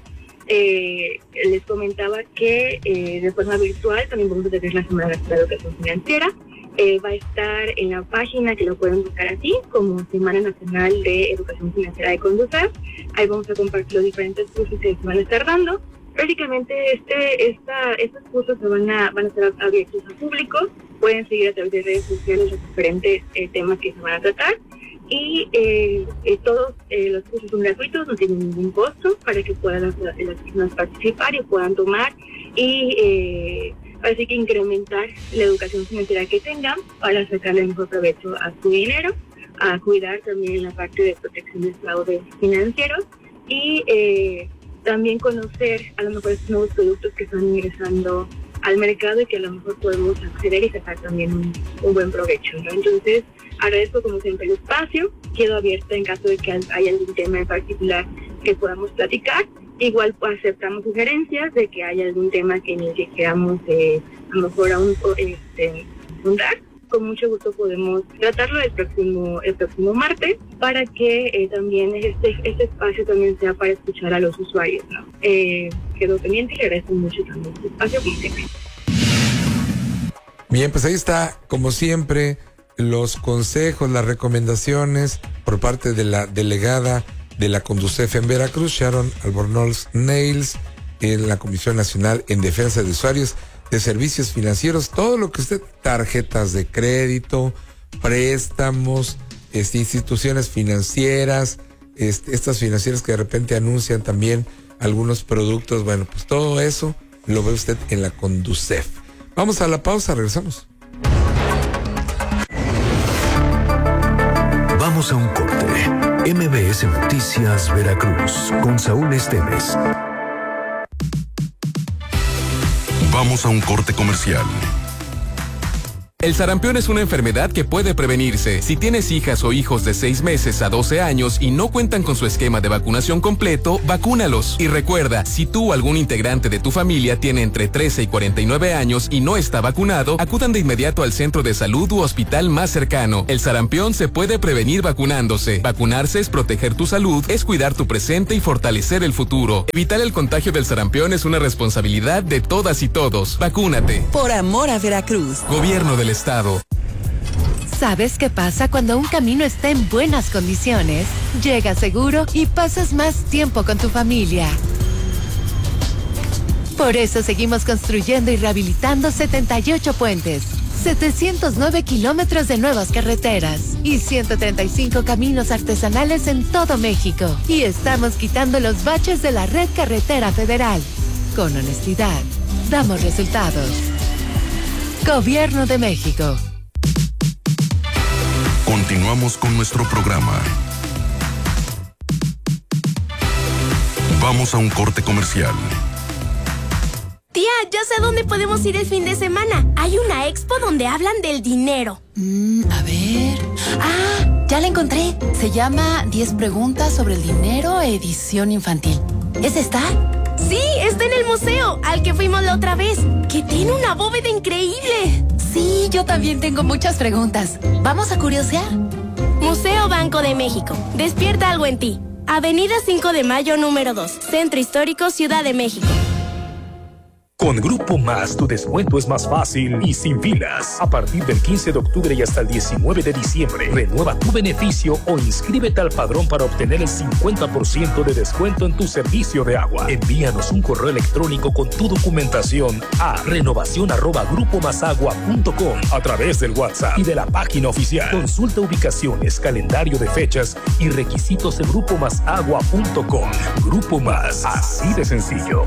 Eh, les comentaba que eh, de forma virtual también vamos a tener la Semana Nacional de Educación Financiera. Eh, va a estar en la página, que lo pueden buscar así, como Semana Nacional de Educación Financiera de CONDUCEF. Ahí vamos a compartir los diferentes cursos que se van a estar dando. Prácticamente este, esta, estos cursos se van a, van a estar abiertos al público. Pueden seguir a través de redes sociales los diferentes eh, temas que se van a tratar. Y eh, eh, todos eh, los cursos son gratuitos, no tienen ningún costo, para que puedan las, las personas participar y puedan tomar y eh, así que incrementar la educación financiera que tengan para sacarle mejor provecho a su dinero, a cuidar también la parte de protección de fraudes financieros y eh, también conocer a lo mejor estos nuevos productos que están ingresando al mercado y que a lo mejor podemos acceder y sacar también un, un buen provecho, ¿no? Entonces, agradezco como siempre el espacio, quedo abierta en caso de que haya algún tema en particular que podamos platicar. Igual aceptamos sugerencias de que haya algún tema que ni que queramos eh, a lo mejor aún este, fundar. Con mucho gusto podemos tratarlo el próximo el próximo martes para que eh, también este, este espacio también sea para escuchar a los usuarios, ¿no? Eh, quedo pendiente y le agradezco mucho también este espacio como siempre. Bien, pues ahí está, como siempre, los consejos, las recomendaciones por parte de la delegada de la CONDUCEF en Veracruz, Sharon Albornoz Nails, en la Comisión Nacional en Defensa de Usuarios de Servicios Financieros. Todo lo que usted, tarjetas de crédito, préstamos, este, instituciones financieras, este, estas financieras que de repente anuncian también algunos productos, bueno, pues todo eso lo ve usted en la CONDUCEF. Vamos a la pausa, regresamos. Vamos a un corte. M B S Noticias Veracruz con Saúl Esteves. Vamos a un corte comercial. El sarampión es una enfermedad que puede prevenirse. Si tienes hijas o hijos de seis meses a doce años y no cuentan con su esquema de vacunación completo, vacúnalos. Y recuerda, si tú o algún integrante de tu familia tiene entre trece y cuarenta y nueve años y no está vacunado, acudan de inmediato al centro de salud u hospital más cercano. El sarampión se puede prevenir vacunándose. Vacunarse es proteger tu salud, es cuidar tu presente y fortalecer el futuro. Evitar el contagio del sarampión es una responsabilidad de todas y todos. Vacúnate. Por amor a Veracruz. Gobierno del Estado. ¿Sabes qué pasa cuando un camino está en buenas condiciones? Llegas seguro y pasas más tiempo con tu familia. Por eso seguimos construyendo y rehabilitando setenta y ocho puentes, setecientos nueve kilómetros de nuevas carreteras y ciento treinta y cinco caminos artesanales en todo México. Y estamos quitando los baches de la red carretera federal. Con honestidad, damos resultados. Gobierno de México. Continuamos con nuestro programa. Vamos a un corte comercial. Tía, ya sé dónde podemos ir el fin de semana. Hay una expo donde hablan del dinero. Mm, a ver... Ah, ya la encontré. Se llama diez preguntas sobre el dinero, edición infantil. ¿Es esta? Sí, está en el museo, al que fuimos la otra vez, que tiene una bóveda increíble. Sí, yo también tengo muchas preguntas. ¿Vamos a curiosear? Museo Banco de México. Despierta algo en ti. Avenida cinco de Mayo, número dos. Centro Histórico, Ciudad de México. Con Grupo Más, tu descuento es más fácil y sin filas. A partir del quince de octubre y hasta el diecinueve de diciembre, renueva tu beneficio o inscríbete al padrón para obtener el cincuenta por ciento de descuento en tu servicio de agua. Envíanos un correo electrónico con tu documentación a renovación arroba grupo más agua punto com a través del WhatsApp y de la página oficial. Consulta ubicaciones, calendario de fechas y requisitos en grupo más agua punto com. Grupo Más, así de sencillo.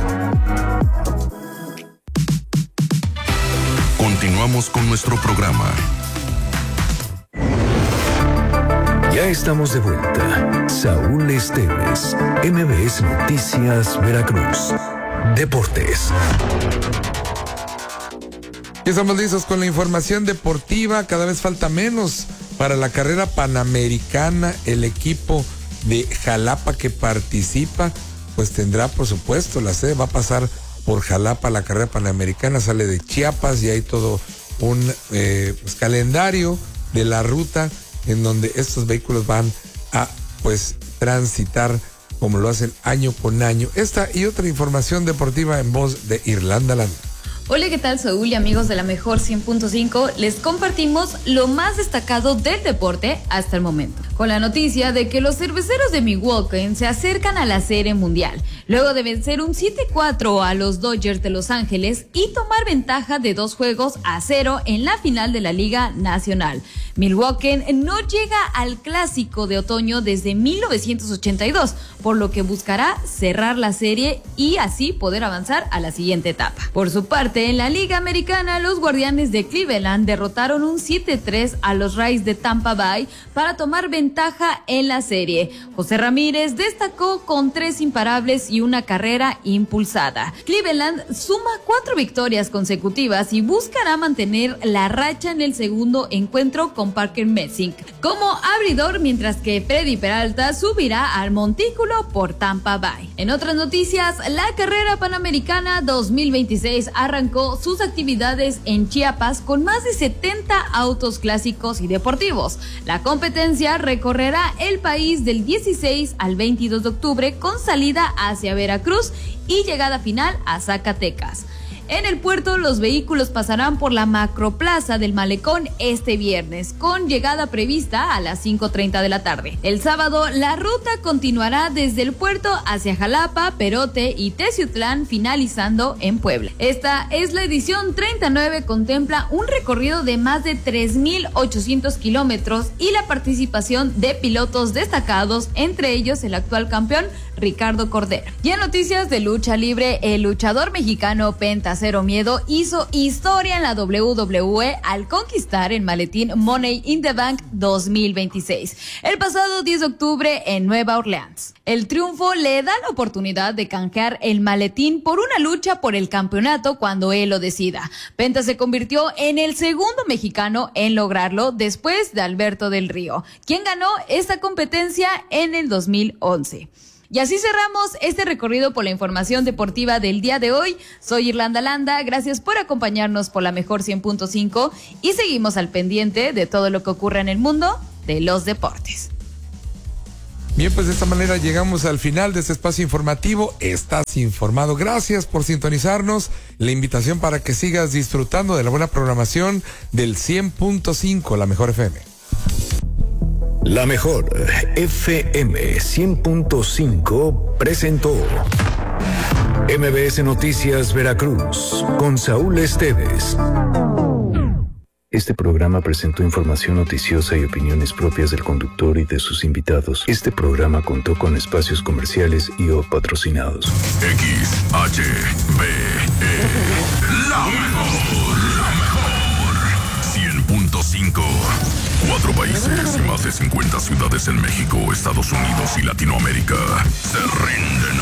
Continuamos con nuestro programa. Ya estamos de vuelta. Saúl Esteves, M B S Noticias Veracruz. Deportes. Ya estamos listos con la información deportiva. Cada vez falta menos para la carrera panamericana. El equipo de Jalapa que participa, pues tendrá, por supuesto, la sede va a pasar por Jalapa. La carrera panamericana sale de Chiapas y hay todo un eh, pues, calendario de la ruta en donde estos vehículos van a pues transitar como lo hacen año con año. Esta y otra información deportiva en voz de Irlanda Landa. Hola, ¿qué tal, Saúl y amigos de la Mejor cien punto cinco? Les compartimos lo más destacado del deporte hasta el momento, con la noticia de que los cerveceros de Milwaukee se acercan a la Serie Mundial, luego de vencer un siete cuatro a los Dodgers de Los Ángeles y tomar ventaja de dos juegos a cero en la final de la Liga Nacional. Milwaukee no llega al Clásico de Otoño desde mil novecientos ochenta y dos, por lo que buscará cerrar la serie y así poder avanzar a la siguiente etapa. Por su parte, en la Liga Americana, los Guardianes de Cleveland derrotaron un siete tres a los Rays de Tampa Bay para tomar ventaja en la serie. José Ramírez destacó con tres imparables y una carrera impulsada. Cleveland suma cuatro victorias consecutivas y buscará mantener la racha en el segundo encuentro con Parker Messick como abridor, mientras que Freddy Peralta subirá al montículo por Tampa Bay. En otras noticias, la carrera panamericana dos mil veintiséis arrancó sus actividades en Chiapas con más de setenta autos clásicos y deportivos. La competencia recorrerá el país del dieciséis al veintidós de octubre con salida hacia Veracruz y llegada final a Zacatecas. En el puerto, los vehículos pasarán por la macroplaza del Malecón este viernes, con llegada prevista a las cinco treinta de la tarde. El sábado, la ruta continuará desde el puerto hacia Jalapa, Perote y Teciutlán, finalizando en Puebla. Esta es la edición treinta y nueve, contempla un recorrido de más de tres mil ochocientos kilómetros y la participación de pilotos destacados, entre ellos el actual campeón Ricardo Cordero. Y en noticias de lucha libre, el luchador mexicano Penta a Cero Miedo hizo historia en la doble u doble u E al conquistar el maletín Money in the Bank dos mil veintiséis, el pasado diez de octubre en Nueva Orleans. El triunfo le da la oportunidad de canjear el maletín por una lucha por el campeonato cuando él lo decida. Penta se convirtió en el segundo mexicano en lograrlo después de Alberto del Río, quien ganó esta competencia en el dos mil once. Y así cerramos este recorrido por la información deportiva del día de hoy. Soy Irlanda Landa, gracias por acompañarnos por la Mejor cien punto cinco y seguimos al pendiente de todo lo que ocurre en el mundo de los deportes. Bien, pues de esta manera llegamos al final de este espacio informativo. Estás informado. Gracias por sintonizarnos. La invitación para que sigas disfrutando de la buena programación del cien punto cinco, la Mejor F M. La Mejor F M cien punto cinco presentó M B S Noticias Veracruz con Saúl Esteves. Este programa presentó información noticiosa y opiniones propias del conductor y de sus invitados. Este programa contó con espacios comerciales y o patrocinados. X H B E, la mejor, la mejor, cien punto cinco. Cuatro países y más de cincuenta ciudades en México, Estados Unidos y Latinoamérica se rinden